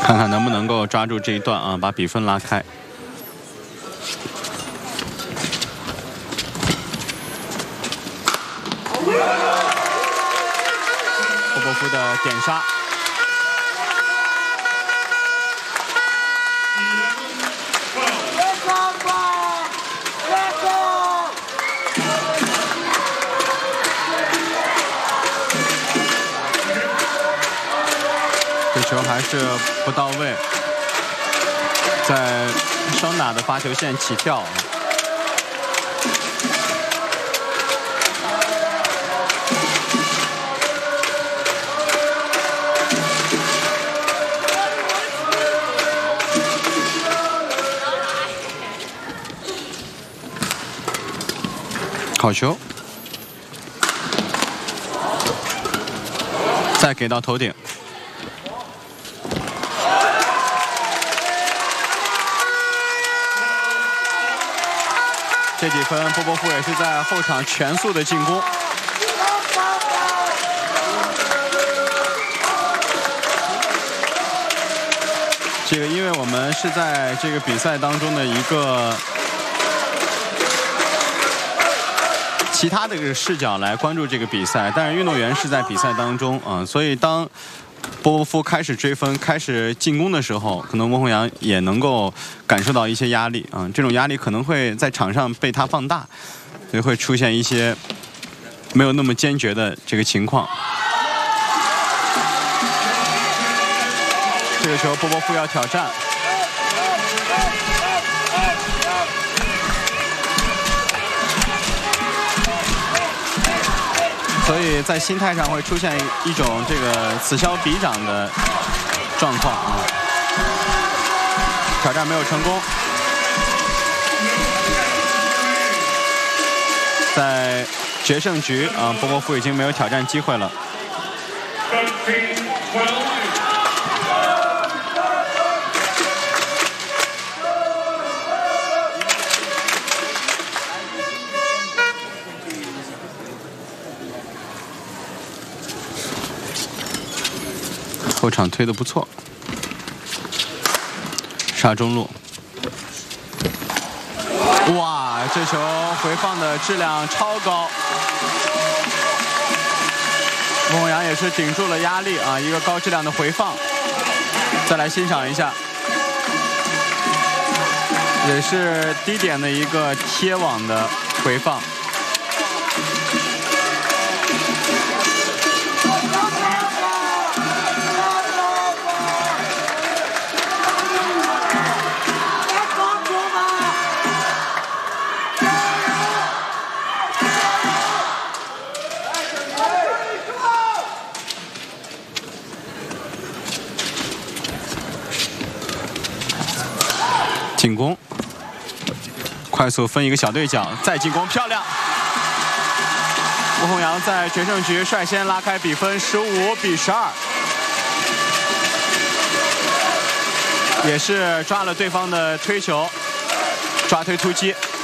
看看能不能够抓住这一段啊，把比分拉开。波波夫的点杀。 这球还是不到位，在双打的发球线起跳。好球，再给到头顶。 这几分，波波夫也是在后场全速的进攻。这个，因为我们是在这个比赛当中的一个其他的这个视角来关注这个比赛，但是运动员是在比赛当中啊，所以当 波波夫开始追分、开始进攻的时候，可能温宏洋也能够感受到一些压力啊。这种压力可能会在场上被他放大，所以会出现一些没有那么坚决的这个情况。这个球波波夫要挑战。 所以在心态上会出现一种这个此消彼长的状况啊。挑战没有成功，在决胜局啊，波波夫已经没有挑战机会了。后场推得不错，杀中路。哇，这球回放的质量超高，温宏洋也是顶住了压力啊，一个高质量的回放。再来欣赏一下，也是低点的一个贴网的回放。 进攻，快速分一个小对角，再进攻，漂亮！温宏洋在决胜局率先拉开比分，15比12，也是抓了对方的推球，抓推突击。